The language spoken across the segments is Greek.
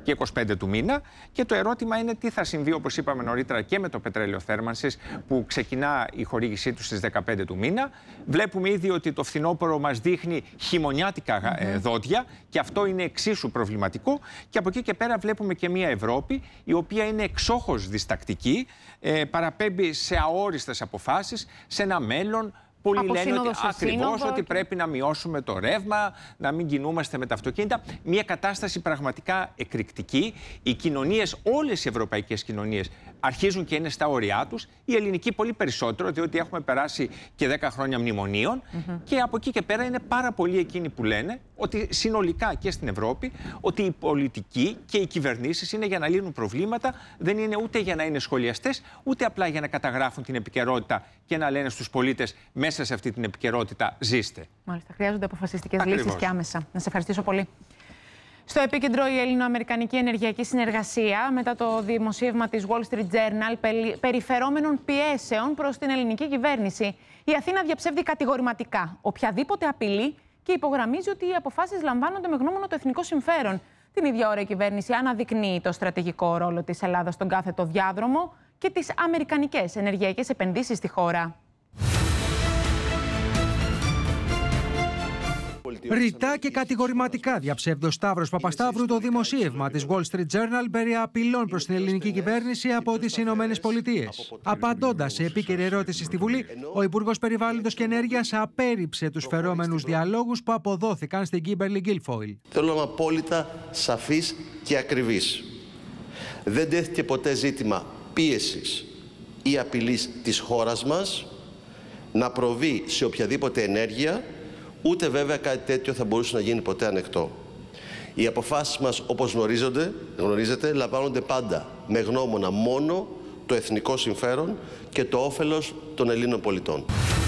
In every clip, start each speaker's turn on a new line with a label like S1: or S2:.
S1: και 25 του μήνα. Και το ερώτημα είναι τι θα συμβεί, όπως είπαμε νωρίτερα, και με το πετρέλαιο θέρμανσης που ξεκινά η χορήγησή του στις 15 του μήνα. Βλέπουμε ήδη ότι το φθινόπωρο μας δείχνει χειμωνιάτικα δόντια και αυτό είναι εξίσου προβληματικό. Και από εκεί και πέρα βλέπουμε και μια Ευρώπη η οποία είναι εξόχως διστακτική, παραπέμπει σε αόριστες αποφάσεις, σε ένα μέλλον. Πολλοί λένε ότι ακριβώς ότι πρέπει να μειώσουμε το ρεύμα, να μην κινούμαστε με τα αυτοκίνητα. Μια κατάσταση πραγματικά εκρηκτική. Οι κοινωνίες, όλες οι ευρωπαϊκές κοινωνίες, αρχίζουν και είναι στα όρια τους. Η ελληνική πολύ περισσότερο, διότι έχουμε περάσει και 10 χρόνια μνημονίων. Και από εκεί και πέρα είναι πάρα πολλοί εκείνοι που λένε ότι συνολικά και στην Ευρώπη, ότι οι πολιτικοί και οι κυβερνήσεις είναι για να λύνουν προβλήματα, δεν είναι ούτε για να είναι σχολιαστές, ούτε απλά για να καταγράφουν την επικαιρότητα και να λένε στους πολίτες μέσα σε αυτή την επικαιρότητα ζήστε. Μάλιστα,
S2: χρειάζονται αποφασιστικές λύσεις και άμεσα. Να σε ευχαριστήσω πολύ. Στο επίκεντρο η Έλληνο-Αμερικανική ενεργειακή συνεργασία μετά το δημοσίευμα της Wall Street Journal περιφερόμενων πιέσεων προς την ελληνική κυβέρνηση. Η Αθήνα διαψεύδει κατηγορηματικά οποιαδήποτε απειλή και υπογραμμίζει ότι οι αποφάσεις λαμβάνονται με γνώμονα το εθνικό συμφέρον. Την ίδια ώρα η κυβέρνηση αναδεικνύει το στρατηγικό ρόλο της Ελλάδας στον κάθετο διάδρομο και τις αμερικανικές ενεργειακές επενδύσεις στη χώρα.
S3: Ρητά και κατηγορηματικά διαψεύδει ο Σταύρος Παπασταύρου το δημοσίευμα της Wall Street Journal περί απειλών προς την ελληνική κυβέρνηση από τις Ηνωμένες Πολιτείες. Απαντώντας σε επίκαιρη ερώτηση στη Βουλή, ο Υπουργός Περιβάλλοντος και Ενέργειας απέρριψε τους φερόμενους διαλόγους που αποδόθηκαν στην Kimberly Guilfoyle.
S4: Θέλω να είμαι απόλυτα σαφής και ακριβής. Δεν τέθηκε ποτέ ζήτημα πίεσης ή απειλής της χώρας μας να προβεί σε οποιαδήποτε ενέργεια, ούτε βέβαια κάτι τέτοιο θα μπορούσε να γίνει ποτέ ανεκτό. Οι αποφάσεις μας, όπως γνωρίζετε, λαμβάνονται πάντα με γνώμονα μόνο το εθνικό συμφέρον και το όφελος των Ελλήνων πολιτών.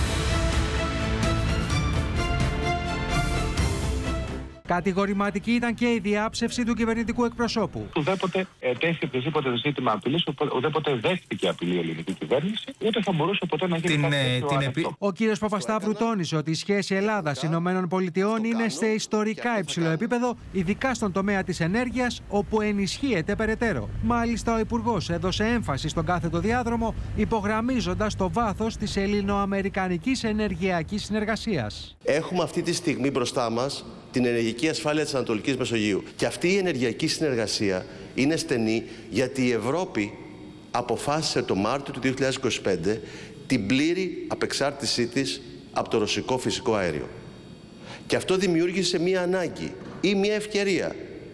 S3: Κατηγορηματική ήταν και η διάψευση του κυβερνητικού εκπροσώπου.
S5: Ουδέποτε τέθηκε οποιοδήποτε ζήτημα απειλής, ουδέποτε δέχτηκε απειλή η ελληνική κυβέρνηση, ούτε θα μπορούσε ποτέ να γίνει κάτι τέτοιο.
S3: Ο κύριος Παπασταύρου τόνισε ότι η σχέση Ελλάδας-Ηνωμένων Πολιτειών είναι σε ιστορικά υψηλό επίπεδο, ειδικά στον τομέα της ενέργειας, όπου ενισχύεται περαιτέρω. Μάλιστα, ο Υπουργός έδωσε έμφαση στον κάθετο διάδρομο, υπογραμμίζοντας το βάθος της ελληνοαμερικανικής ενεργειακής συνεργασίας.
S4: Έχουμε αυτή τη στιγμή μπροστά μας την ενεργειακή ασφάλεια της Ανατολικής Μεσογείου. Και αυτή η ενεργειακή συνεργασία είναι στενή γιατί η Ευρώπη αποφάσισε το Μάρτιο του 2025 την πλήρη απεξάρτησή της από το ρωσικό φυσικό αέριο. Και αυτό δημιούργησε μία ανάγκη ή μία ευκαιρία.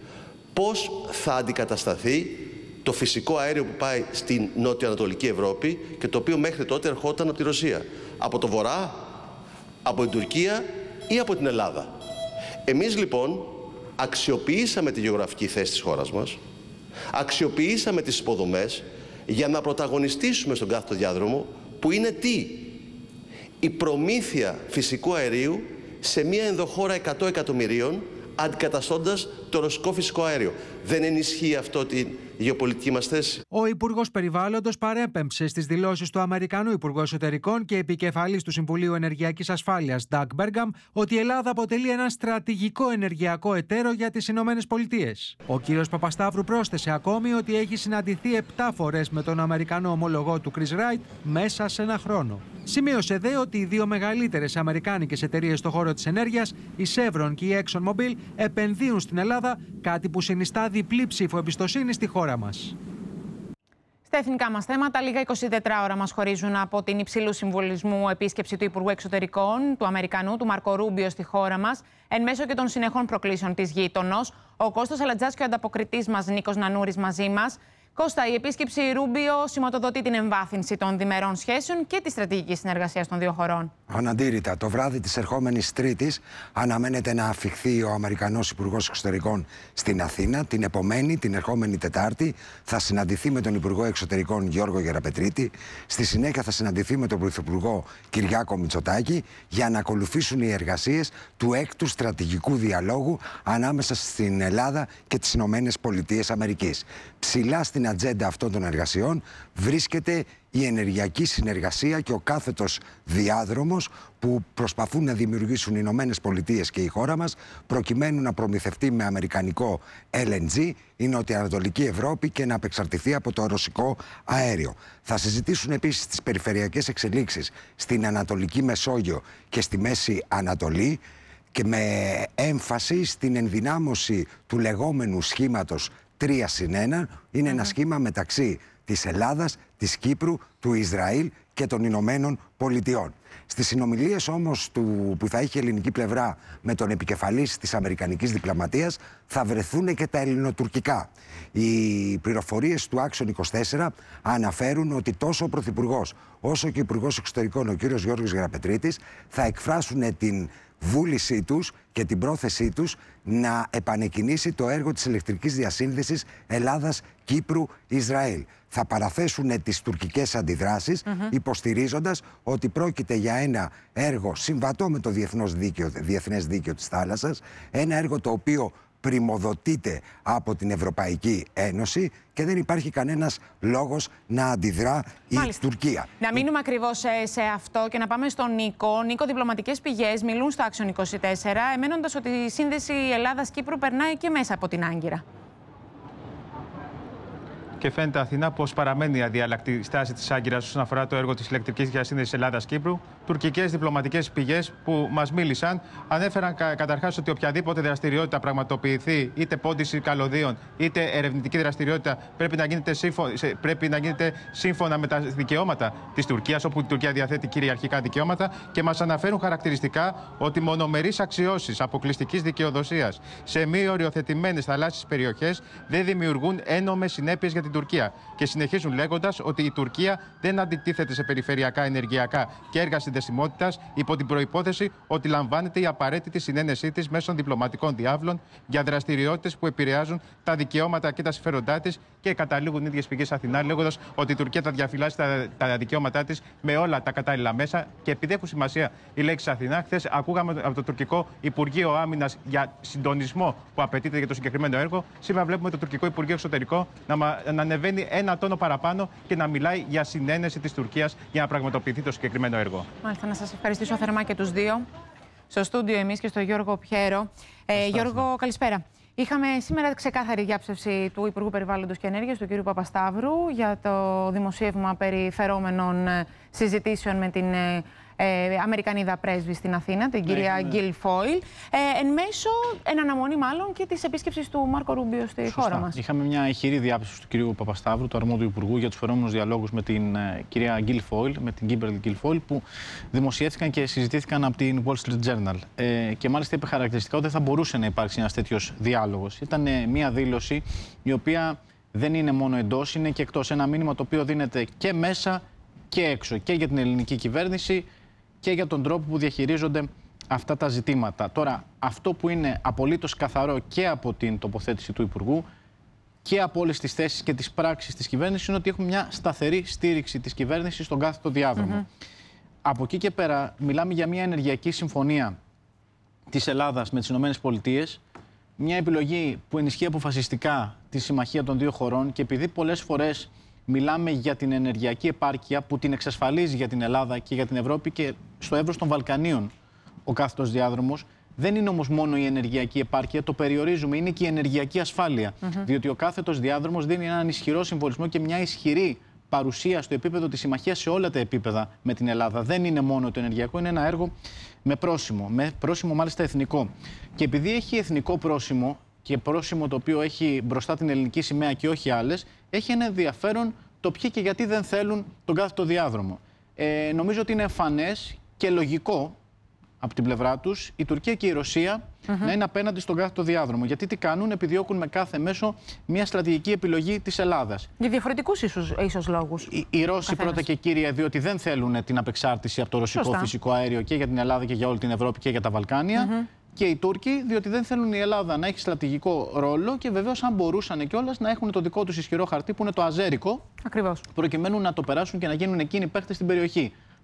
S4: Πώς θα αντικατασταθεί το φυσικό αέριο που πάει στην νότιο-ανατολική Ευρώπη και το οποίο μέχρι τότε ερχόταν από τη Ρωσία. Από το Βορρά, από την Τουρκία ή από την Ελλάδα. Εμείς λοιπόν αξιοποιήσαμε τη γεωγραφική θέση της χώρας μας, αξιοποιήσαμε τις υποδομές για να πρωταγωνιστήσουμε στον κάθετο διάδρομο που είναι τι? Η προμήθεια φυσικού αερίου σε μια ενδοχώρα 100 εκατομμυρίων αντικαταστώντας το ρωσικό φυσικό αέριο. Δεν ενισχύει αυτό την γεωπολιτική μας θέση?
S3: Ο Υπουργός Περιβάλλοντος παρέπεμψε στις δηλώσεις του Αμερικανού Υπουργού Εσωτερικών και επικεφαλής του Συμβουλίου Ενεργειακής Ασφάλειας, Doug Burgum, ότι η Ελλάδα αποτελεί ένα στρατηγικό ενεργειακό εταίρο για τις Ηνωμένες Πολιτείες. Ο κύριος Παπασταύρου πρόσθεσε ακόμη ότι έχει συναντηθεί 7 φορές με τον Αμερικανό ομολογό του Chris Wright μέσα σε ένα χρόνο. Σημείωσε δε ότι οι δύο μεγαλύτερες αμερικάνικες εταιρείες στον χώρο της ενέργειας, η Chevron και η ExxonMobil, επενδύουν στην Ελλάδα, κάτι που συνιστά διπλή ψήφο εμπιστοσύνη στη χώρα μας.
S2: Στα εθνικά μας θέματα, λίγα 24 ώρα μας χωρίζουν από την υψηλού συμβολισμού επίσκεψη του Υπουργού Εξωτερικών, του Αμερικανού, του Μάρκο Ρούμπιο στη χώρα μας, εν μέσω και των συνεχών προκλήσεων της γείτονος. Ο Κώστας Αλατζάς και ο ανταποκριτής μας Νίκος Νανούρης μαζί μας. Κώστα, η επίσκεψη Ρούμπιο σηματοδοτεί την εμβάθυνση των διμερών σχέσεων και τη στρατηγική συνεργασία των δύο χωρών.
S6: Αναντήρητα, το βράδυ της ερχόμενης Τρίτης αναμένεται να αφιχθεί ο Αμερικανός Υπουργός Εξωτερικών στην Αθήνα. Την επομένη, την ερχόμενη Τετάρτη, θα συναντηθεί με τον Υπουργό Εξωτερικών Γιώργο Γεραπετρίτη. Στη συνέχεια θα συναντηθεί με τον Πρωθυπουργό Κυριάκο Μητσοτάκη για να ακολουθήσουν οι εργασίες του έκτου στρατηγικού διαλόγου ανάμεσα στην Ελλάδα και τις Ηνωμένες Πολιτείες Αμερικής. Ψηλά στην στην ατζέντα αυτών των εργασιών βρίσκεται η ενεργειακή συνεργασία και ο κάθετος διάδρομος που προσπαθούν να δημιουργήσουν οι Ηνωμένες Πολιτείες και η χώρα μας προκειμένου να προμηθευτεί με αμερικανικό LNG η νοτιοανατολική Ευρώπη και να απεξαρτηθεί από το ρωσικό αέριο. Θα συζητήσουν επίσης τις περιφερειακές εξελίξεις στην Ανατολική Μεσόγειο και στη Μέση Ανατολή και με έμφαση στην ενδυνάμωση του λεγόμενου σχήματος 3+1. Είναι ένα σχήμα μεταξύ της Ελλάδας, της Κύπρου, του Ισραήλ και των Ηνωμένων Πολιτειών. Στις συνομιλίες όμως που θα έχει η ελληνική πλευρά με τον επικεφαλής της αμερικανικής διπλωματίας θα βρεθούν και τα ελληνοτουρκικά. Οι πληροφορίες του Άξον 24 αναφέρουν ότι τόσο ο Πρωθυπουργός όσο και ο Υπουργός Εξωτερικών, ο κύριος Γιώργος Γεραπετρίτης, θα εκφράσουν την βούλησή τους και την πρόθεσή τους να επανεκκινήσει το έργο της ηλεκτρικής διασύνδεσης Ελλάδας-Κύπρου-Ισραήλ. Θα παραθέσουν τις τουρκικές αντιδράσεις, υποστηρίζοντας ότι πρόκειται για ένα έργο συμβατό με το διεθνές δίκαιο της θάλασσας, ένα έργο το οποίο πριμοδοτείται από την Ευρωπαϊκή Ένωση και δεν υπάρχει κανένας λόγος να αντιδρά η Τουρκία.
S2: Να μείνουμε ακριβώς σε αυτό και να πάμε στον Νίκο. Νίκο, διπλωματικές πηγές μιλούν στο Άξον 24, εμένοντας ότι η σύνδεση Ελλάδας-Κύπρου περνάει και μέσα από την Άγκυρα.
S7: Και φαίνεται Αθηνά πως παραμένει η αδιαλλακτή στάση της Άγκυρας όσον αφορά το έργο της ηλεκτρικής διασύνδεσης Ελλάδας-Κύπρου. Τουρκικές διπλωματικές πηγές που μας μίλησαν ανέφεραν καταρχάς ότι οποιαδήποτε δραστηριότητα πραγματοποιηθεί, είτε πόντιση καλωδίων, είτε ερευνητική δραστηριότητα, πρέπει να γίνεται σύμφωνα με τα δικαιώματα της Τουρκίας, όπου η Τουρκία διαθέτει κυριαρχικά δικαιώματα, και μας αναφέρουν χαρακτηριστικά ότι μονομερείς αξιώσεις αποκλειστικής δικαιοδοσίας σε μη οριοθετημένες θαλάσσιες περιοχές δεν δημιουργούν ένομες συνέπειες για την Τουρκία. Και συνεχίζουν λέγοντας ότι η Τουρκία δεν αντιτίθεται σε περιφερειακά, ενεργειακά και έργα συνδεσιμότητας υπό την προϋπόθεση ότι λαμβάνεται η απαραίτητη συνένεσή της μέσω διπλωματικών διάβλων για δραστηριότητες που επηρεάζουν τα δικαιώματα και τα συμφέροντά της, και καταλήγουν οι ίδιες πηγές Αθηνά λέγοντας ότι η Τουρκία θα διαφυλάσει τα δικαιώματά της με όλα τα κατάλληλα μέσα. Και επειδή έχουν σημασία οι λέξεις Αθηνά, χθες ακούγαμε από το τουρκικό Υπουργείο Άμυνας για συντονισμό που απαιτείται για το συγκεκριμένο έργο. Σήμερα βλέπουμε το τουρκικό Υπουργείο Εξωτερικών να ανεβαίνει ένα τόνο παραπάνω και να μιλάει για συνένεση της Τουρκίας για να πραγματοποιηθεί το συγκεκριμένο έργο.
S2: Μάλιστα, να σας ευχαριστήσω θερμά και τους δύο. Στο στούντιο εμείς και στο Γιώργο Πιέρο. Γιώργο, καλησπέρα. Είχαμε σήμερα ξεκάθαρη διάψευση του Υπουργού Περιβάλλοντος και Ενέργειας, του κ. Παπασταύρου, για το δημοσίευμα περί φερόμενων συζητήσεων με την Αμερικανίδα πρέσβη στην Αθήνα, την κυρία Γκίλφοιλ, εν αναμονή μάλλον και της επίσκεψης του Μάρκο Ρούμπιο στη χώρα μας. Είχαμε
S8: μια ηχηρή διάψευση του κυρίου Παπασταύρου, του αρμόδιου υπουργού, για τους φερόμενους διαλόγους με την κυρία Γκίλφοιλ, με την Κίμπερλι Γκίλφοιλ, που δημοσιεύτηκαν και συζητήθηκαν από την Wall Street Journal. Και μάλιστα είπε χαρακτηριστικά ότι δεν θα μπορούσε να υπάρξει ένας τέτοιος διάλογος. Ήταν μια δήλωση η οποία δεν είναι μόνο εντός, είναι και εκτός. Ένα μήνυμα το οποίο δίνεται και μέσα και έξω, και για την ελληνική κυβέρνηση και για τον τρόπο που διαχειρίζονται αυτά τα ζητήματα. Τώρα, αυτό που είναι απολύτως καθαρό και από την τοποθέτηση του Υπουργού και από όλες τις θέσεις και τις πράξεις της κυβέρνησης είναι ότι έχουμε μια σταθερή στήριξη της κυβέρνησης στον κάθετο διάδρομο. Από εκεί και πέρα μιλάμε για μια ενεργειακή συμφωνία της Ελλάδας με τις ΗΠΑ, μια επιλογή που ενισχύει αποφασιστικά τη συμμαχία των δύο χωρών, και επειδή πολλές φορές μιλάμε για την ενεργειακή επάρκεια που την εξασφαλίζει για την Ελλάδα και για την Ευρώπη και στο εύρος των Βαλκανίων ο κάθετος διάδρομος, δεν είναι όμως μόνο η ενεργειακή επάρκεια, το περιορίζουμε, είναι και η ενεργειακή ασφάλεια. Διότι ο κάθετος διάδρομος δίνει έναν ισχυρό συμβολισμό και μια ισχυρή παρουσία στο επίπεδο της συμμαχίας σε όλα τα επίπεδα με την Ελλάδα. Δεν είναι μόνο το ενεργειακό, είναι ένα έργο με πρόσημο μάλιστα εθνικό. Και επειδή έχει εθνικό πρόσημο, και πρόσημο το οποίο έχει μπροστά την ελληνική σημαία και όχι άλλες, έχει ένα ενδιαφέρον το ποιοι και γιατί δεν θέλουν τον κάθετο διάδρομο. Νομίζω ότι είναι εμφανές και λογικό από την πλευρά τους η Τουρκία και η Ρωσία να είναι απέναντι στον κάθετο διάδρομο. Γιατί τι κάνουν, επιδιώκουν με κάθε μέσο μια στρατηγική επιλογή της Ελλάδας. Για
S2: διαφορετικούς ίσως λόγους.
S8: Οι Ρώσοι πρώτα και κύρια, διότι δεν θέλουν την απεξάρτηση από το ρωσικό φυσικό αέριο και για την Ελλάδα και για όλη την Ευρώπη και για τα Βαλκάνια. Και οι Τούρκοι, διότι δεν θέλουν η Ελλάδα να έχει στρατηγικό ρόλο και βεβαίως, αν μπορούσαν κιόλας, να έχουν το δικό τους ισχυρό χαρτί που είναι το αζέρικο.
S2: Ακριβώς.
S8: Προκειμένου να το περάσουν και να γίνουν εκείνοι παίχτες στην περιοχή.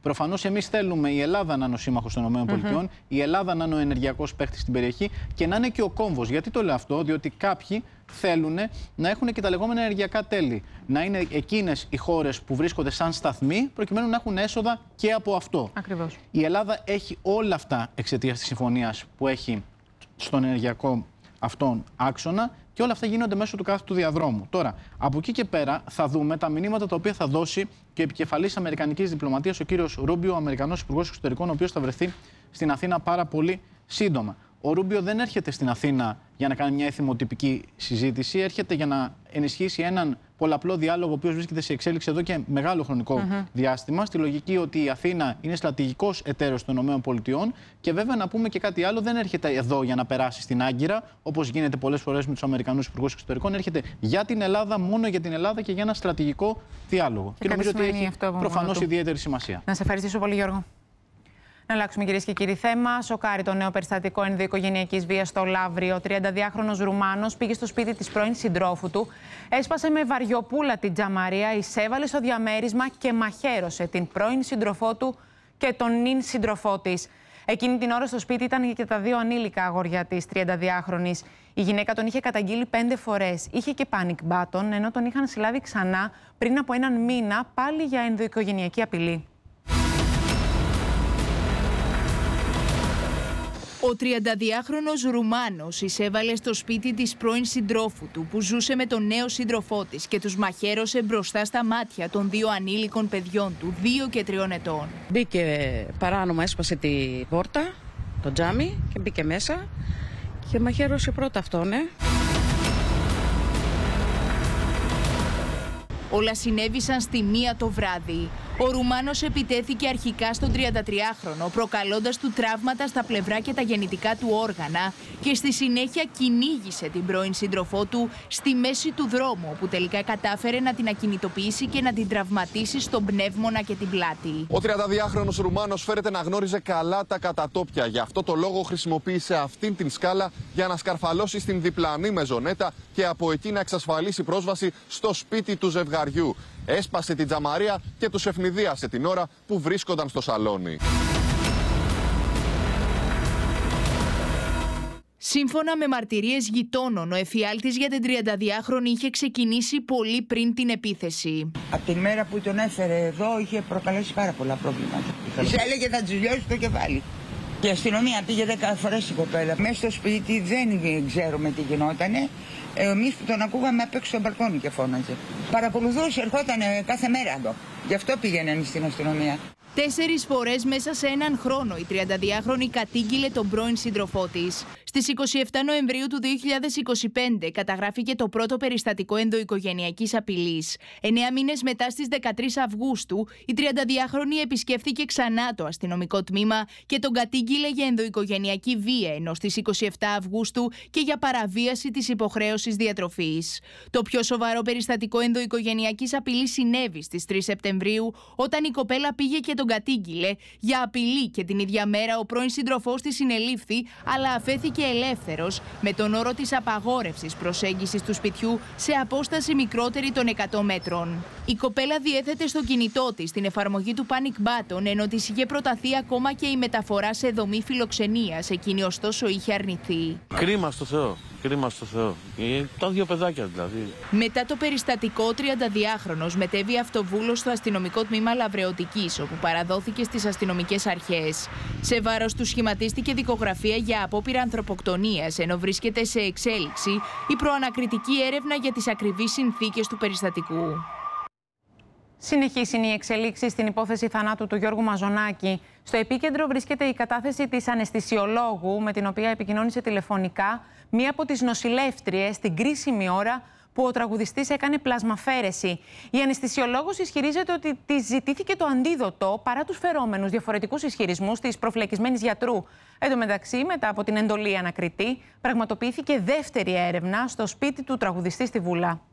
S8: Προφανώς εμείς θέλουμε η Ελλάδα να είναι ο σύμμαχος των ΗΠΑ, η Ελλάδα να είναι ο ενεργειακός παίκτης στην περιοχή και να είναι και ο κόμβος. Γιατί το λέω αυτό? Διότι κάποιοι θέλουν να έχουν και τα λεγόμενα ενεργειακά τέλη. Να είναι εκείνες οι χώρες που βρίσκονται σαν σταθμοί, προκειμένου να έχουν έσοδα και από αυτό.
S2: Ακριβώς.
S8: Η Ελλάδα έχει όλα αυτά εξαιτίας της συμφωνίας που έχει στον ενεργειακό αυτόν άξονα και όλα αυτά γίνονται μέσω του κάθετου διαδρόμου. Τώρα, από εκεί και πέρα θα δούμε τα μηνύματα τα οποία θα δώσει και ο επικεφαλής αμερικανικής διπλωματίας, ο κύριος Ρούμπιο, ο Αμερικανός Υπουργός Εξωτερικών, ο οποίος θα βρεθεί στην Αθήνα πάρα πολύ σύντομα. Ο Ρούμπιο δεν έρχεται στην Αθήνα για να κάνει μια εθιμοτυπική συζήτηση, έρχεται για να ενισχύσει έναν πολλαπλό διάλογο, ο οποίος βρίσκεται σε εξέλιξη εδώ και μεγάλο χρονικό διάστημα, στη λογική ότι η Αθήνα είναι στρατηγικός εταίρος των ΗΠΑ. Και βέβαια να πούμε και κάτι άλλο, δεν έρχεται εδώ για να περάσει στην Άγκυρα, όπως γίνεται πολλές φορές με τους Αμερικανούς Υπουργούς Εξωτερικών. Έρχεται για την Ελλάδα, μόνο για την Ελλάδα και για ένα στρατηγικό διάλογο. Και νομίζω ότι έχει προφανώς ιδιαίτερη σημασία.
S2: Να σε ευχαριστήσω πολύ, Γιώργο. Να αλλάξουμε, κυρίες και κύριοι, θέμα. Σοκάρει το νέο περιστατικό ενδοοικογενειακής βίας στο Λαύριο. Ο 32χρονος Ρουμάνος πήγε στο σπίτι της πρώην συντρόφου του, έσπασε με βαριοπούλα την τζαμαρία, εισέβαλε στο διαμέρισμα και μαχαίρωσε την πρώην σύντροφό του και τον νυν σύντροφό της. Εκείνη την ώρα στο σπίτι ήταν και τα δύο ανήλικα αγόρια της 32χρονης. Η γυναίκα τον είχε καταγγείλει 5 φορές. Είχε και panic button, ενώ τον είχαν συλλάβει ξανά πριν από 1 μήνα, πάλι για ενδοοικογενειακή απειλή.
S9: Ο 32χρονος Ρουμάνος εισέβαλε στο σπίτι της πρώην συντρόφου του που ζούσε με τον νέο σύντροφό της και τους μαχαίρωσε μπροστά στα μάτια των 2 ανήλικων παιδιών του, 2 και 3 ετών.
S10: Μπήκε παράνομα, έσπασε τη πόρτα, το τζάμι και μπήκε μέσα και μαχαίρωσε πρώτα αυτόν,
S9: Όλα συνέβησαν στη 1 το βράδυ. Ο Ρουμάνος επιτέθηκε αρχικά στον 33χρονο, προκαλώντας του τραύματα στα πλευρά και τα γεννητικά του όργανα και στη συνέχεια κυνήγησε την πρώην σύντροφό του στη μέση του δρόμου, όπου τελικά κατάφερε να την ακινητοποιήσει και να την τραυματίσει στον πνεύμονα και την πλάτη.
S11: Ο 32χρονος Ρουμάνος φέρεται να γνώριζε καλά τα κατατόπια. Γι' αυτό το λόγο χρησιμοποίησε αυτήν την σκάλα για να σκαρφαλώσει στην διπλανή μεζονέτα και από εκεί να εξασφαλίσει πρόσβαση στο σπίτι του ζευγαριού. Έσπασε την τζαμαρία και τους ευνηδίασε την ώρα που βρίσκονταν στο σαλόνι.
S9: Σύμφωνα με μαρτυρίες γειτόνων, ο εφιάλτης για την 32χρονη είχε ξεκινήσει πολύ πριν την επίθεση.
S12: Από την μέρα που τον έφερε εδώ είχε προκαλέσει πάρα πολλά προβλήματα. Της έλεγε θα της λιώσει το κεφάλι. Και η αστυνομία πήγε 10 φορές η κοπέλα. Μέσα στο σπίτι δεν ξέρουμε τι γινότανε. Εμείς που τον ακούγαμε απ' έξω στο μπαλκόνι και φώναζε. Παρακολουθούσε, ερχόταν κάθε μέρα εδώ. Γι' αυτό πήγαιναν στην αστυνομία.
S9: 4 φορές μέσα σε 1 χρόνο η 32χρονη κατήγγειλε τον πρώην σύντροφό της. Στις 27 Νοεμβρίου του 2025 καταγράφηκε το πρώτο περιστατικό ενδοοικογενειακής απειλής. 9 μήνες μετά, στις 13 Αυγούστου, η 32χρονη επισκέφθηκε ξανά το αστυνομικό τμήμα και τον κατήγγειλε για ενδοοικογενειακή βία, ενώ στις 27 Αυγούστου και για παραβίαση της υποχρέωσης διατροφής. Το πιο σοβαρό περιστατικό ενδοοικογενειακής απειλής συνέβη στις 3 Σεπτεμβρίου, όταν η κοπέλα πήγε και τον κατήγγειλε για απειλή και την ίδια μέρα ο πρώην σύντροφός της συνελήφθη, αλλά αφέθηκε ελεύθερος με τον όρο της απαγόρευσης προσέγγισης του σπιτιού σε απόσταση μικρότερη των 100 μέτρων. Η κοπέλα διέθετε στο κινητό της την εφαρμογή του panic button, ενώ της είχε προταθεί ακόμα και η μεταφορά σε δομή φιλοξενίας. Εκείνη ωστόσο είχε αρνηθεί.
S13: Κρίμα στο Θεό. Κρίμα στο Θεό. Τα 2 παιδάκια δηλαδή.
S9: Μετά το περιστατικό, ο 32χρονος μετέβη αυτοβούλος στο αστυνομικό τμήμα Λαβρεωτικής, όπου παραδόθηκε στις αστυνομικές αρχές. Σε βάρος του σχηματίστηκε δικογραφία για απόπειρα ανθρωποκτονίας, ενώ βρίσκεται σε εξέλιξη η προανακριτική έρευνα για τις ακριβείς συνθήκες του περιστατικού.
S2: Συνεχής είναι η εξελίξη στην υπόθεση θανάτου του Γιώργου Μαζονάκη. Στο επίκεντρο βρίσκεται η κατάθεση της αναισθησιολόγου, με την οποία επικοινώνησε τηλεφωνικά μία από τις νοσηλεύτριες την κρίσιμη ώρα που ο τραγουδιστής έκανε πλασμαφέρεση. Η αναισθησιολόγος ισχυρίζεται ότι της ζητήθηκε το αντίδοτο παρά τους φερόμενους διαφορετικούς ισχυρισμούς της προφυλακισμένης γιατρού. Εν τω μεταξύ, μετά από την εντολή ανακριτή, πραγματοποιήθηκε δεύτερη έρευνα στο σπίτι του τραγουδιστή στη Βούλα.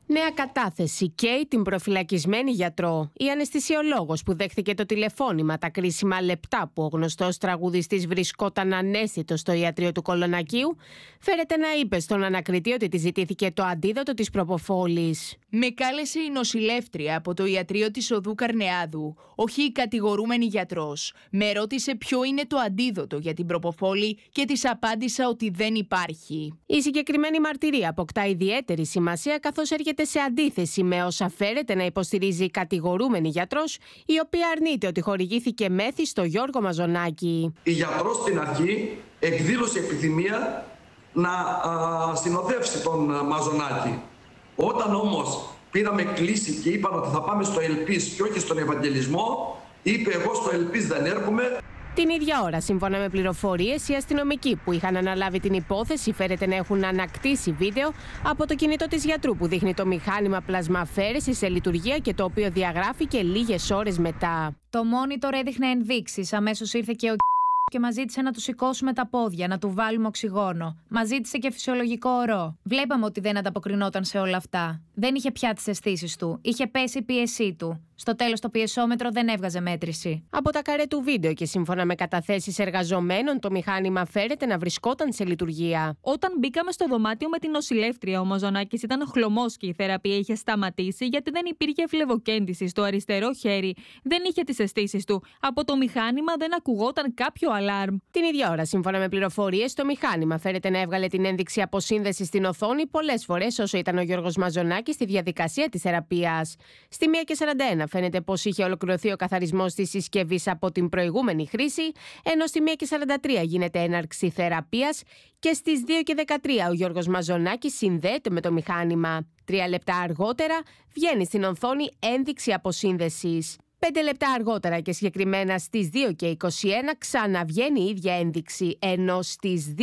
S14: Νέα κατάθεση καίει την προφυλακισμένη γιατρό. Η αναισθησιολόγος που δέχθηκε το τηλεφώνημα τα κρίσιμα λεπτά που ο γνωστός τραγουδιστής βρισκόταν ανέστητος στο ιατρείο του Κολονακίου, φέρεται να είπε στον ανακριτή ότι της ζητήθηκε το αντίδοτο της προποφόλης.
S9: Με κάλεσε η νοσηλεύτρια από το ιατρείο της Οδού Καρνεάδου, όχι η κατηγορούμενη γιατρός. Με ρώτησε ποιο είναι το αντίδοτο για την προποφόλη και της απάντησα ότι δεν υπάρχει.
S14: Η συγκεκριμένη μαρτυρία αποκτά ιδιαίτερη σημασία καθώς έρχεται σε αντίθεση με όσα φέρεται να υποστηρίζει η κατηγορούμενη γιατρός, η οποία αρνείται ότι χορηγήθηκε μέθη στο Γιώργο Μαζονάκη.
S15: Η γιατρός στην αρχή εκδήλωσε επιθυμία να συνοδεύσει τον Μαζονάκη. Όταν όμως πήραμε κλίση και είπαν ότι θα πάμε στο Ελπίς και όχι στον Ευαγγελισμό, είπε εγώ στο Ελπίς δεν έρχομαι.
S14: Την ίδια ώρα, σύμφωνα με πληροφορίες, οι αστυνομικοί που είχαν αναλάβει την υπόθεση φέρεται να έχουν ανακτήσει βίντεο από το κινητό της γιατρού που δείχνει το μηχάνημα πλασμαφέρεσης σε λειτουργία και το οποίο διαγράφηκε λίγες ώρες μετά.
S16: Το monitor έδειχνε ενδείξεις. Αμέσως ήρθε και ο και μας ζήτησε να του σηκώσουμε τα πόδια, να του βάλουμε οξυγόνο. Μας ζήτησε και φυσιολογικό ορό. Βλέπαμε ότι δεν ανταποκρινόταν σε όλα αυτά. Δεν είχε πια τις αισθήσεις του. Είχε πέσει η πίεσή του. Στο τέλος το πιεσόμετρο δεν έβγαζε μέτρηση.
S14: Από τα καρέ του βίντεο και σύμφωνα με καταθέσεις εργαζομένων, το μηχάνημα φέρεται να βρισκόταν σε λειτουργία.
S17: Όταν μπήκαμε στο δωμάτιο με την νοσηλεύτρια, ο Μαζονάκης ήταν χλωμός και η θεραπεία είχε σταματήσει γιατί δεν υπήρχε φλεβοκέντηση στο αριστερό χέρι. Δεν είχε τις αισθήσεις του. Από το μηχάνημα δεν ακουγόταν κάποιο αλάρμ.
S14: Την ίδια ώρα, σύμφωνα με πληροφορίες, το μηχάνημα φέρεται να έβγαλε την ένδειξη αποσύνδεση στην οθόνη πολλές φορές όσο ήταν ο Γιώργος Μαζονάκης στη διαδικασία της θεραπείας. Στη 1:41 φαίνεται πως είχε ολοκληρωθεί ο καθαρισμός της συσκευής από την προηγούμενη χρήση, ενώ στη 1:43 γίνεται έναρξη θεραπείας και στις 2:13 ο Γιώργος Μαζονάκης συνδέεται με το μηχάνημα. 3 λεπτά αργότερα βγαίνει στην οθόνη ένδειξη αποσύνδεσης. 5 λεπτά αργότερα και συγκεκριμένα στις 2:21 ξαναβγαίνει η ίδια ένδειξη, ενώ στις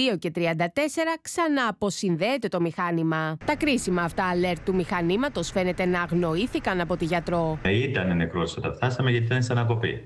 S14: 2:34 ξανά αποσυνδέεται το μηχάνημα. Τα κρίσιμα αυτά alert του μηχανήματος φαίνεται να αγνοήθηκαν από τη γιατρό.
S18: Ήταν νεκρός όταν φτάσαμε γιατί ήταν σε ανακοπή.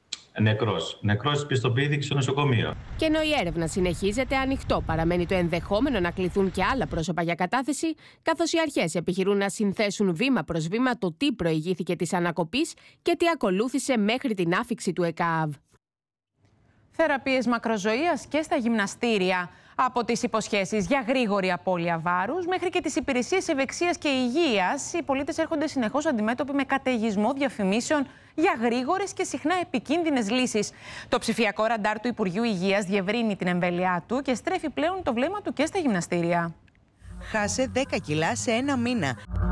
S18: Νεκρός πιστοποιήθηκε στο νοσοκομείο.
S14: Και ενώ η έρευνα συνεχίζεται, ανοιχτό παραμένει το ενδεχόμενο να κληθούν και άλλα πρόσωπα για κατάθεση, καθώς οι αρχές επιχειρούν να συνθέσουν βήμα προς βήμα το τι προηγήθηκε της ανακοπής και τι ακολούθησε μέχρι την άφιξη του ΕΚΑΒ.
S2: Θεραπείες μακροζωίας και στα γυμναστήρια. Από τις υποσχέσεις για γρήγορη απώλεια βάρους μέχρι και τις υπηρεσίες ευεξίας και υγείας, οι πολίτες έρχονται συνεχώς αντιμέτωποι με καταιγισμό διαφημίσεων για γρήγορες και συχνά επικίνδυνες λύσεις. Το ψηφιακό ραντάρ του Υπουργείου Υγείας διευρύνει την εμβέλειά του και στρέφει πλέον το βλέμμα του και στα γυμναστήρια.
S19: Χάσε 10 κιλά σε ένα μήνα.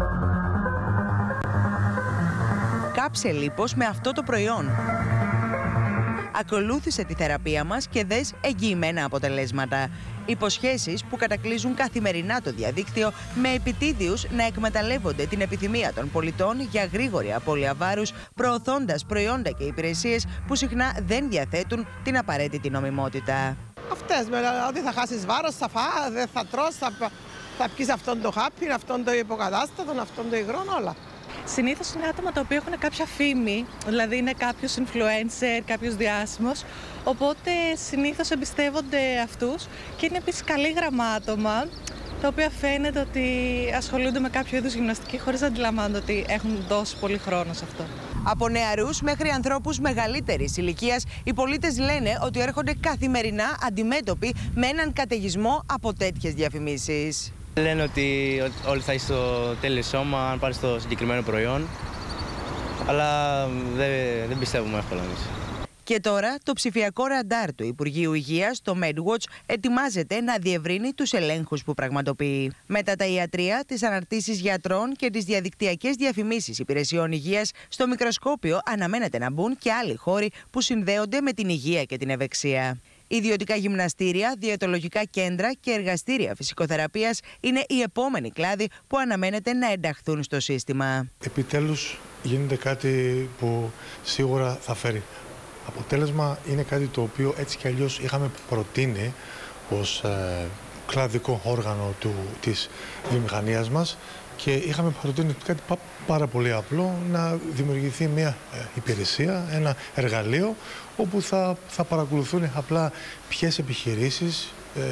S19: Κάψε λίπος με αυτό το προϊόν. Ακολούθησε τη θεραπεία μας και δες εγγυημένα αποτελέσματα. Υποσχέσεις που κατακλείζουν καθημερινά το διαδίκτυο με επιτίδιους να εκμεταλλεύονται την επιθυμία των πολιτών για γρήγορη απώλεια βάρους, προωθώντας προϊόντα και υπηρεσίες που συχνά δεν διαθέτουν την απαραίτητη νομιμότητα.
S20: Αυτές, ότι θα χάσεις βάρος, θα φας, δεν θα τρως, θα πεις αυτόν το χάπι, αυτόν το υποκατάστατο, αυτόν το υγρό, όλα.
S21: Συνήθως είναι άτομα τα οποία έχουν κάποια φήμη, δηλαδή είναι κάποιος influencer, κάποιος διάσημος, οπότε συνήθως εμπιστεύονται αυτούς και είναι επίσης καλή γραμμά άτομα, τα οποία φαίνεται ότι ασχολούνται με κάποιο είδους γυμναστική χωρίς να αντιλαμβάνονται ότι έχουν δώσει πολύ χρόνο σε αυτό.
S19: Από νεαρούς μέχρι ανθρώπους μεγαλύτερης ηλικίας, οι πολίτες λένε ότι έρχονται καθημερινά αντιμέτωποι με έναν καταιγισμό από τέτοιες διαφημίσεις.
S22: Λένε ότι όλοι θα είσαι στο τέλειο σώμα αν πάρεις το συγκεκριμένο προϊόν, αλλά δεν πιστεύουμε εύκολα εμείς.
S19: Και τώρα το ψηφιακό ραντάρ του Υπουργείου Υγείας, το MedWatch, ετοιμάζεται να διευρύνει τους ελέγχους που πραγματοποιεί. Μετά τα ιατρεία, τις αναρτήσεις γιατρών και τις διαδικτυακές διαφημίσεις υπηρεσιών υγείας, στο μικροσκόπιο αναμένεται να μπουν και άλλοι χώροι που συνδέονται με την υγεία και την ευεξία. Ιδιωτικά γυμναστήρια, διαιτολογικά κέντρα και εργαστήρια φυσικοθεραπείας είναι οι επόμενοι κλάδοι που αναμένεται να ενταχθούν στο σύστημα.
S23: Επιτέλους γίνεται κάτι που σίγουρα θα φέρει αποτέλεσμα. Είναι κάτι το οποίο έτσι κι αλλιώς είχαμε προτείνει ως κλαδικό όργανο της βιομηχανίας μας και είχαμε προτείνει κάτι πάρα πολύ απλό, να δημιουργηθεί μια υπηρεσία, ένα εργαλείο όπου θα παρακολουθούν απλά ποιες επιχειρήσεις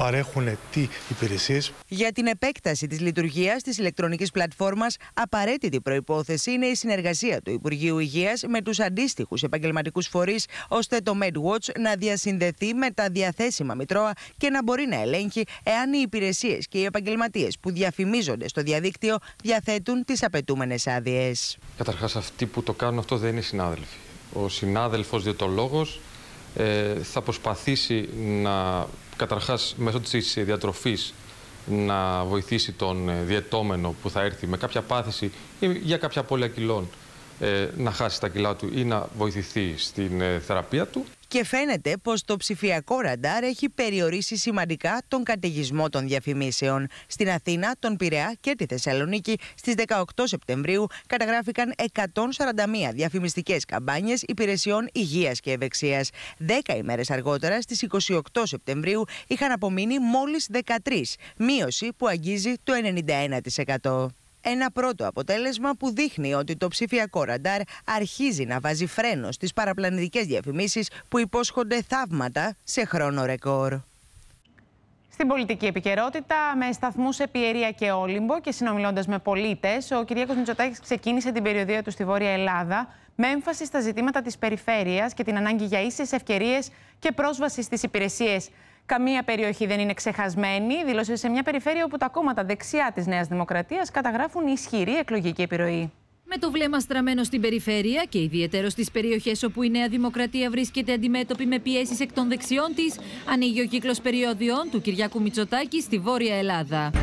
S23: παρέχουν τι υπηρεσίες.
S19: Για την επέκταση της λειτουργίας της ηλεκτρονικής πλατφόρμας, απαραίτητη προϋπόθεση είναι η συνεργασία του Υπουργείου Υγείας με τους αντίστοιχους επαγγελματικούς φορείς, ώστε το MedWatch να διασυνδεθεί με τα διαθέσιμα μητρώα και να μπορεί να ελέγχει εάν οι υπηρεσίες και οι επαγγελματίες που διαφημίζονται στο διαδίκτυο διαθέτουν τις απαιτούμενες άδειες.
S1: Καταρχάς, αυτοί που το κάνουν αυτό δεν είναι συνάδελφοι. Ο συνάδελφος διαιτολόγος θα προσπαθήσει να, καταρχάς μέσω της διατροφής, να βοηθήσει τον διαιτώμενο που θα έρθει με κάποια πάθηση ή για κάποια απώλεια κιλών να χάσει τα κιλά του ή να βοηθηθεί στην θεραπεία του.
S19: Και φαίνεται πως το ψηφιακό ραντάρ έχει περιορίσει σημαντικά τον καταιγισμό των διαφημίσεων. Στην Αθήνα, τον Πειραιά και τη Θεσσαλονίκη στις 18 Σεπτεμβρίου καταγράφηκαν 141 διαφημιστικές καμπάνιες υπηρεσιών υγείας και ευεξίας. 10 ημέρες αργότερα, στις 28 Σεπτεμβρίου, είχαν απομείνει μόλις 13, μείωση που αγγίζει το 91%. Ένα πρώτο αποτέλεσμα που δείχνει ότι το ψηφιακό ραντάρ αρχίζει να βάζει φρένο στις παραπλανητικές διαφημίσεις που υπόσχονται θαύματα σε χρόνο ρεκόρ.
S2: Στην πολιτική επικαιρότητα, με σταθμούς σε Πιερία και Όλυμπο και συνομιλώντας με πολίτες, ο Κυριάκος Μητσοτάκης ξεκίνησε την περιοδεία του στη Βόρεια Ελλάδα με έμφαση στα ζητήματα της περιφέρειας και την ανάγκη για ίσες ευκαιρίες και πρόσβαση στις υπηρεσίες. Καμία περιοχή δεν είναι ξεχασμένη, δήλωσε σε μια περιφέρεια όπου τα κόμματα δεξιά της Νέας Δημοκρατίας καταγράφουν ισχυρή εκλογική επιρροή.
S4: Με το βλέμμα στραμμένο στην περιφέρεια και ιδιαιτέρως στις περιοχές όπου η Νέα Δημοκρατία βρίσκεται αντιμέτωπη με πιέσεις εκ των δεξιών της, ανοίγει ο κύκλος περιόδιων του Κυριάκου Μητσοτάκη στη Βόρεια Ελλάδα.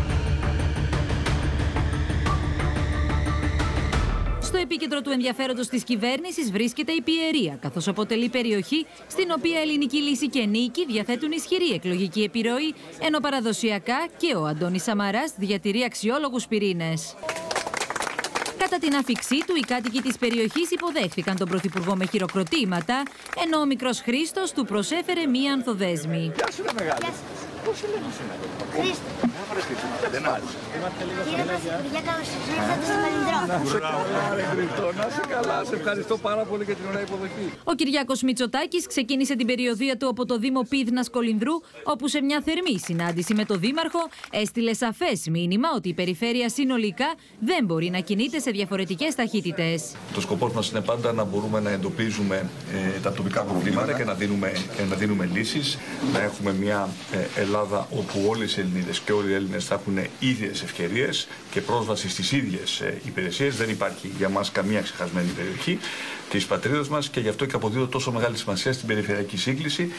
S4: Στο επίκεντρο του ενδιαφέροντος της κυβέρνησης βρίσκεται η Πιερία, καθώς αποτελεί περιοχή στην οποία Ελληνική Λύση και Νίκη διαθέτουν ισχυρή εκλογική επιρροή, ενώ παραδοσιακά και ο Αντώνης Σαμαράς διατηρεί αξιόλογους πυρήνες. Κατά την άφιξή του, οι κάτοικοι της περιοχής υποδέχθηκαν τον Πρωθυπουργό με χειροκροτήματα, ενώ ο μικρός Χρήστος του προσέφερε μία ανθοδέσμη.
S5: Γεια σου, μεγάλη. Πώς σε λέμε σήμερα? Χρήστο. Δεν άρεσε.
S24: Κύριε Πρωθυπουργέ, καλώς ήρθατε στο Μελινδρό.
S5: Να είσαι καλά, σε ευχαριστώ πάρα πολύ για την ωραία υποδοχή.
S4: Ο Κυριάκος Μητσοτάκης ξεκίνησε την περιοδεία του από το Δήμο Πύδνας Κολυνδρού, όπου σε μια θερμή συνάντηση με τον Δήμαρχο έστειλε σαφές μήνυμα ότι η περιφέρεια συνολικά δεν μπορεί να κινείται σε διαφορετικές ταχύτητες.
S5: Το σκοπός μας είναι πάντα να μπορούμε να εντοπίζουμε τα τοπικά προβλήματα και να δίνουμε λύσεις, να έχουμε μια Ελλάδα όπου όλες οι Ελληνίδες και όλοι οι Έλληνες θα έχουν ίδιες ευκαιρίες και πρόσβαση στις ίδιες υπηρεσίες. Δεν υπάρχει για μας καμία ξεχασμένη περιοχή της πατρίδας μας και γι' αυτό και αποδίδω τόσο μεγάλη σημασία στην περιφερειακή σύγκληση.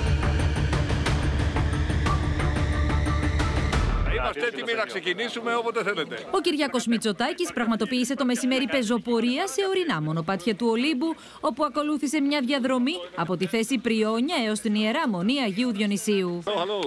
S5: Είμαστε έτοιμοι να ξεκινήσουμε όποτε θέλετε.
S4: Ο Κυριάκος Μητσοτάκης πραγματοποίησε το μεσημέρι πεζοπορία σε ορεινά μονοπάτια του Ολύμπου, όπου ακολούθησε μια διαδρομή από τη θέση Πριόνια έως την Ιερά Μονή Αγίου Διονυσίου.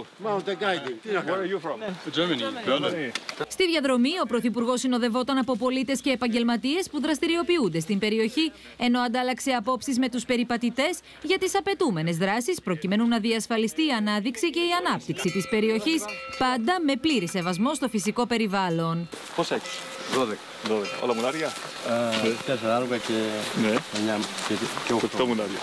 S4: Στη διαδρομή, ο Πρωθυπουργός συνοδευόταν από πολίτες και επαγγελματίες που δραστηριοποιούνται στην περιοχή, ενώ αντάλλαξε απόψεις με τους περιπατητές για τις απαιτούμενες δράσεις προκειμένου να διασφαλιστεί η ανάδειξη και η ανάπτυξη της περιοχής, πάντα με πλήρη σεβασμό στο φυσικό περιβάλλον.
S5: Πώς έχεις? 12. Όλα μουνάρια?
S25: 4 άργα και 9 και 8
S5: μουνάρια.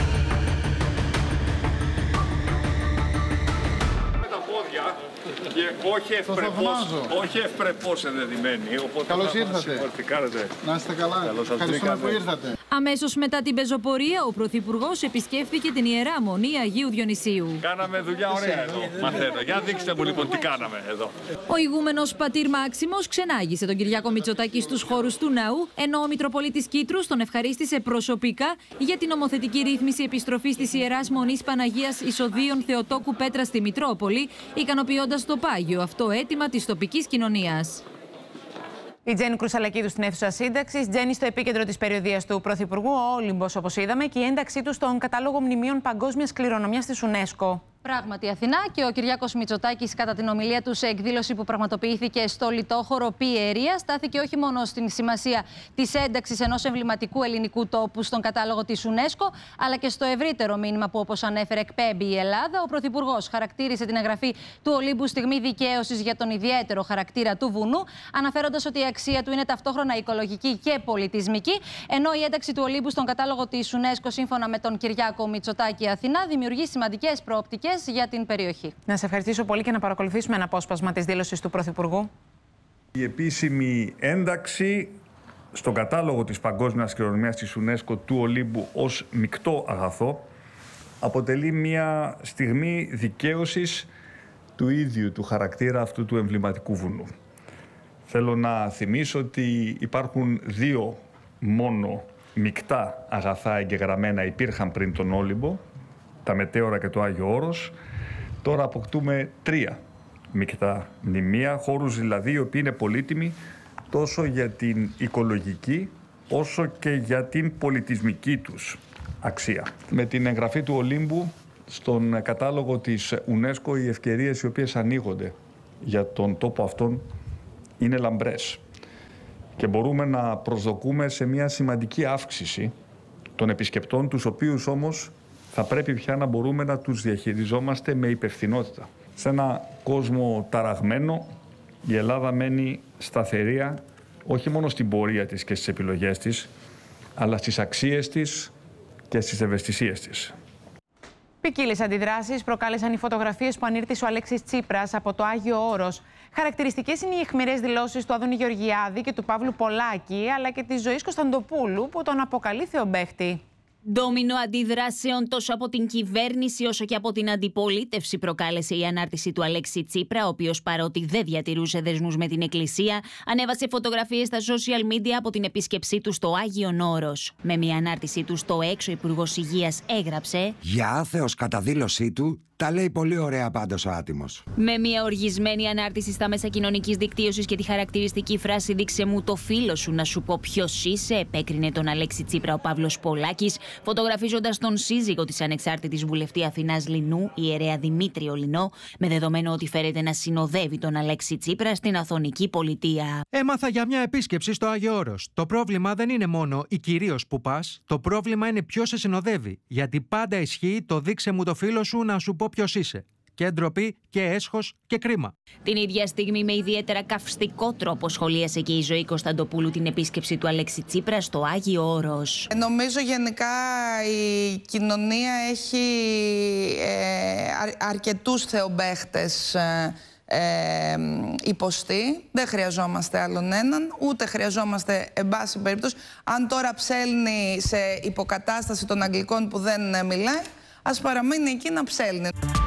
S5: Με τα πόδια και όχι ευπρεπώς ενδεδειμένοι.
S26: Καλώς ήρθατε. Να είστε καλά. Ευχαριστούμε που ήρθατε.
S4: Αμέσως μετά την πεζοπορία, ο Πρωθυπουργός επισκέφθηκε την Ιερά Μονή Αγίου Διονυσίου.
S5: Κάναμε δουλειά ωραία εδώ. Μαθαίνω. Για δείξτε μου λοιπόν τι κάναμε εδώ.
S4: Ο ηγούμενος πατήρ Μάξιμος ξενάγησε τον Κυριάκο Μητσοτάκη στους χώρους του ναού, ενώ ο Μητροπολίτης Κήτρους τον ευχαρίστησε προσωπικά για την νομοθετική ρύθμιση επιστροφής της Ιεράς Μονής Παναγίας Ισοδίων Θεοτόκου Πέτρα στη Μητρόπολη, ικανοποιώντας το πάγιο αυτό αίτημα της τοπικής κοινωνίας.
S2: Η Τζέννη Κρουσαλακίδου στην αίθουσα σύνταξης. Τζέννη, στο επίκεντρο της περιοδείας του Πρωθυπουργού, ο Όλυμπος, όπως είδαμε, και η ένταξή του στον κατάλογο μνημείων παγκόσμιας κληρονομιάς της UNESCO.
S27: Πράγματι, Αθηνά, και ο Κυριάκος Μητσοτάκης, κατά την ομιλία του σε εκδήλωση που πραγματοποιήθηκε στο λιτόχωρο Πιερία, στάθηκε όχι μόνο στην σημασία της ένταξης ενός εμβληματικού ελληνικού τόπου στον κατάλογο της UNESCO, αλλά και στο ευρύτερο μήνυμα που, όπως ανέφερε, εκπέμπει η Ελλάδα. Ο Πρωθυπουργός χαρακτήρισε την εγγραφή του Ολύμπου στιγμή δικαίωσης για τον ιδιαίτερο χαρακτήρα του βουνού, αναφέροντας ότι η αξία του είναι ταυτόχρονα οικολογική και πολιτισμική, ενώ η ένταξη του Ολύμπου στον κατάλογο της UNESCO, σύμφωνα με τον Κυριάκο Μητσοτάκη Αθηνά, δημιουργεί σημαντικές προοπτικές στρατηγικές για την περιοχή.
S2: Να σε ευχαριστήσω πολύ και να παρακολουθήσουμε ένα απόσπασμα της δήλωσης του Πρωθυπουργού.
S5: Η επίσημη ένταξη στον κατάλογο της Παγκόσμιας Κληρονομιάς της UNESCO του Ολύμπου ως μεικτό αγαθό αποτελεί μια στιγμή δικαίωσης του ίδιου του χαρακτήρα αυτού του εμβληματικού βουνού. Θέλω να θυμίσω ότι υπάρχουν 2 μόνο μεικτά αγαθά εγγεγραμμένα, υπήρχαν πριν τον Όλυμπο, τα Μετέωρα και το Άγιο Όρος. Τώρα αποκτούμε 3 μεικτά μνημεία, χώρους δηλαδή οι οποίοι είναι πολύτιμοι τόσο για την οικολογική όσο και για την πολιτισμική τους αξία. Με την εγγραφή του Ολύμπου στον κατάλογο της UNESCO, οι ευκαιρίες οι οποίες ανοίγονται για τον τόπο αυτόν είναι λαμπρές και μπορούμε να προσδοκούμε σε μια σημαντική αύξηση των επισκεπτών, τους οποίους όμως θα πρέπει πια να μπορούμε να τους διαχειριζόμαστε με υπευθυνότητα. Σε ένα κόσμο ταραγμένο, η Ελλάδα μένει σταθερία όχι μόνο στην πορεία της και στις επιλογές της, αλλά στις αξίες της και στις ευαισθησίες της.
S2: Ποικίλες αντιδράσεις προκάλεσαν οι φωτογραφίες που ανήρτησε ο Αλέξης Τσίπρας από το Άγιο Όρος. Χαρακτηριστικές είναι οι αιχμηρές δηλώσεις του Άδωνη Γεωργιάδη και του Παύλου Πολάκη, αλλά και της Ζωής Κωνσταντοπούλου, που τον αποκαλεί θεομπαίχτη.
S3: Ντόμινο αντιδράσεων τόσο από την κυβέρνηση όσο και από την αντιπολίτευση προκάλεσε η ανάρτηση του Αλέξη Τσίπρα, ο οποίος παρότι δεν διατηρούσε δεσμούς με την Εκκλησία, ανέβασε φωτογραφίες στα social media από την επίσκεψή του στο Άγιον Όρος. Με μια ανάρτησή του στο έξω, ο Υπουργός Υγείας έγραψε:
S6: «Για άθεος κατά δήλωσή του, τα λέει πολύ ωραία πάντως ο άτιμος».
S3: Με μια οργισμένη ανάρτηση στα μέσα κοινωνικής δικτύωσης και τη χαρακτηριστική φράση «Δείξε μου το φίλο σου να σου πω ποιος είσαι», επέκρινε τον Αλέξη Τσίπρα ο Παύλος Πολάκης, φωτογραφίζοντας τον σύζυγο της ανεξάρτητης βουλευτή Αθηνάς Λινού, ιερέα Δημήτριο Λινό, με δεδομένο ότι φέρεται να συνοδεύει τον Αλέξη Τσίπρα στην Αθωνική πολιτεία.
S7: Έμαθα για μια επίσκεψη στο Άγιο Όρος. Το πρόβλημα δεν είναι μόνο ή κυρίως που πας, το πρόβλημα είναι ποιος σε συνοδεύει. Γιατί πάντα ισχύει το «δείξε μου το φίλο σου να σου πω ποιος είσαι». Και ντροπή και έσχος και κρίμα.
S3: Την ίδια στιγμή, με ιδιαίτερα καυστικό τρόπο, σχολίασε και η Ζωή Κωνσταντοπούλου την επίσκεψη του Αλέξη Τσίπρα στο Άγιο Όρος.
S8: Νομίζω γενικά η κοινωνία έχει αρκετούς θεομπαίχτες υποστεί. Δεν χρειαζόμαστε άλλον έναν, ούτε χρειαζόμαστε, εν πάση περίπτωση, αν τώρα ψέλνει σε υποκατάσταση των Αγγλικών που δεν μιλάει, ας παραμείνει εκεί να ψέλνει.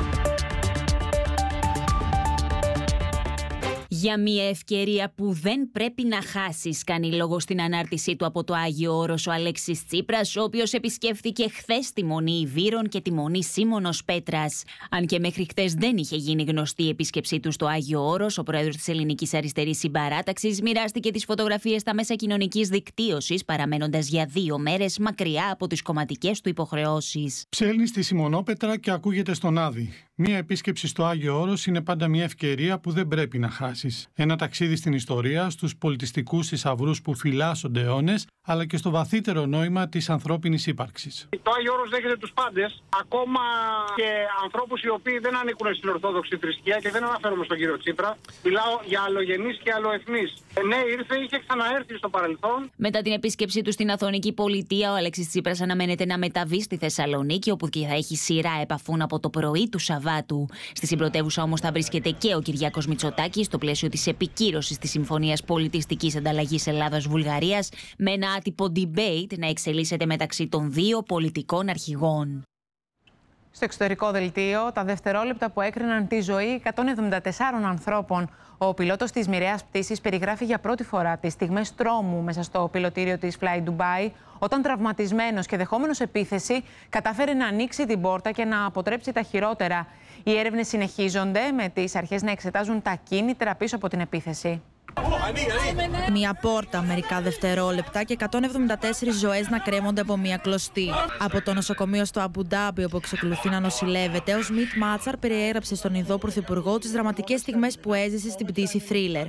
S3: Για μια ευκαιρία που δεν πρέπει να χάσεις, κάνει λόγο στην ανάρτησή του από το Άγιο Όρος ο Αλέξης Τσίπρας, ο οποίος επισκέφθηκε χθες τη Μονή Ιβύρων και τη Μονή Σίμωνος Πέτρας. Αν και μέχρι χθες δεν είχε γίνει γνωστή η επίσκεψή του στο Άγιο Όρος, ο πρόεδρος της Ελληνικής Αριστερής Συμπαράταξης μοιράστηκε τις φωτογραφίες στα μέσα κοινωνικής δικτύωσης, παραμένοντας για 2 μέρες μακριά από τις κομματικές του υποχρεώσεις.
S10: Ψέλνει στη Σιμωνόπετρα και ακούγεται στον Άδη. Μία επίσκεψη στο Άγιο Όρος είναι πάντα μια ευκαιρία που δεν πρέπει να χάσεις. Ένα ταξίδι στην ιστορία, στους πολιτιστικούς θησαυρούς που φυλάσσονται αιώνες, αλλά και στο βαθύτερο νόημα της ανθρώπινης ύπαρξης.
S11: Το Άγιο Όρος δέχεται τους πάντες, ακόμα και ανθρώπους οι οποίοι δεν ανήκουν στην Ορθόδοξη θρησκεία, και δεν αναφέρομαι στον κύριο Τσίπρα. Μιλάω για αλλογενείς και αλλοεθνείς. Ναι, ήρθε, είχε ξαναέρθει στο παρελθόν.
S3: Μετά την επίσκεψή του στην Αθωνική πολιτεία, ο Αλέξης Τσίπρας αναμένεται να μεταβεί στη Θεσσαλονίκη, όπου και θα έχει σειρά επαφών από το πρωί του Σαββάτου. Στη συμπρωτεύουσα όμως θα βρίσκεται και ο Κυριάκος Μητσοτάκης, στο πλαίσιο της επικύρωσης της Συμφωνίας Πολιτιστικής Ανταλλαγής Ελλάδας-Βουλγαρίας, με ένα άτυπο debate να εξελίσσεται μεταξύ των 2 πολιτικών αρχηγών.
S2: Στο εξωτερικό δελτίο, τα δευτερόλεπτα που έκριναν τη ζωή 174 ανθρώπων. Ο πιλότος της μοιραίας πτήσης περιγράφει για πρώτη φορά τις στιγμές τρόμου μέσα στο πιλωτήριο της Fly Dubai, όταν τραυματισμένος και δεχόμενος επίθεση κατάφερε να ανοίξει την πόρτα και να αποτρέψει τα χειρότερα. Οι έρευνες συνεχίζονται, με τις αρχές να εξετάζουν τα κίνητρα πίσω από την επίθεση.
S12: Μια πόρτα, μερικά δευτερόλεπτα και 174 ζωές να κρέμονται από μια κλωστή. Από το νοσοκομείο στο Αμπουντάμπι, όπου εξακολουθεί να νοσηλεύεται, ο Σμιτ Μάτσαρ περιέγραψε στον ειδό πρωθυπουργό τις δραματικές στιγμές που έζησε στην πτήση Thriller.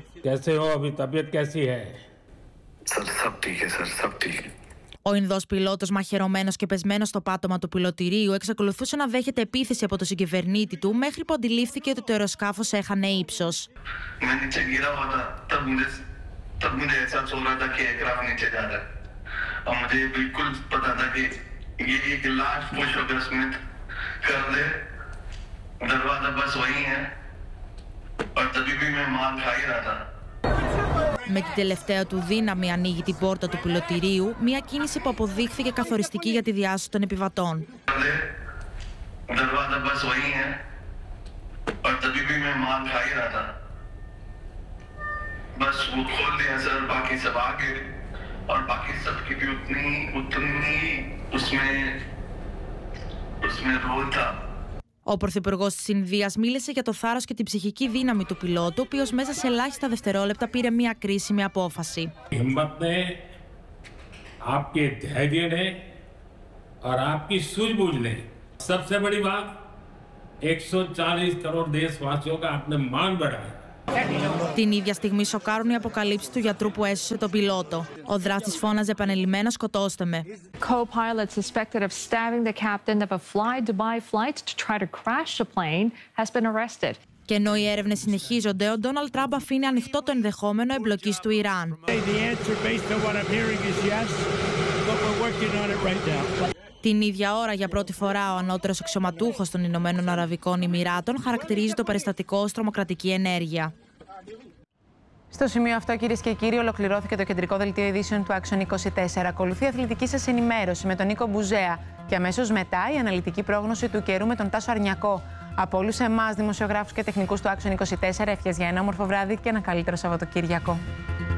S12: Ο Ινδός πιλότος, μαχαιρωμένος και πεσμένος στο πάτωμα του πιλωτηρίου, εξακολουθούσε να δέχεται επίθεση από τον συγκυβερνήτη του, μέχρι που αντιλήφθηκε ότι το αεροσκάφος έχανε ύψος.
S9: दरवाजा बस वही है और तभी भी मैं मार खा ही रहा था.
S12: Με την τελευταία του δύναμη ανοίγει την πόρτα του πιλωτηρίου, μια κίνηση που αποδείχθηκε καθοριστική για τη διάσωση των επιβατών.
S9: दरवाजा बस वही है और तभी भी मैं मार खा ही रहा था. बस वो खोल दिया सर, बाकी सब आगे और बाकी सबकी भी उतनी उसमें रोल था.
S12: Ο Πρωθυπουργός της Ινδίας μίλησε για το θάρρος και την ψυχική δύναμη του πιλότου, ο οποίος μέσα σε ελάχιστα δευτερόλεπτα πήρε μια κρίσιμη απόφαση. Την ίδια στιγμή σοκάρουν οι αποκαλύψεις του γιατρού που έσωσε τον πιλότο. Ο δράστης φώναζε επανειλημμένα «σκοτώστε με».
S13: Co-pilot suspected of stabbing the captain of a fly-Dubai flight to try to crash the plane has been arrested.
S12: Και ενώ οι έρευνες συνεχίζονται, ο Ντόναλντ Τραμπ αφήνει ανοιχτό το ενδεχόμενο εμπλοκής του Ιράν. Την ίδια ώρα, για πρώτη φορά, ο ανώτερος αξιωματούχος των Ηνωμένων Αραβικών Εμιράτων χαρακτηρίζει το περιστατικό ως τρομοκρατική ενέργεια.
S2: Στο σημείο αυτό, κυρίες και κύριοι, ολοκληρώθηκε το κεντρικό δελτίο ειδήσεων του Action 24. Ακολουθεί η αθλητική σας ενημέρωση με τον Νίκο Μπουζέα και αμέσως μετά η αναλυτική πρόγνωση του καιρού με τον Τάσο Αρνιακό. Από όλους εμάς, δημοσιογράφους και τεχνικούς του Action 24, ευχές για ένα όμορφο βράδυ και ένα καλύτερο Σαββατοκύριακο.